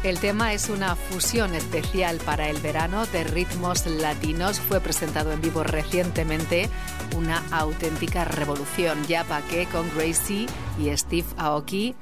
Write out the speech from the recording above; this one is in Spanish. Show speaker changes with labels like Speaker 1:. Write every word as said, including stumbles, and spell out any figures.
Speaker 1: El tema es una fusión especial para el verano de ritmos latinos. Fue presentado en vivo recientemente, una auténtica revolución. Ya pa' qué con Gracie y Steve Aoki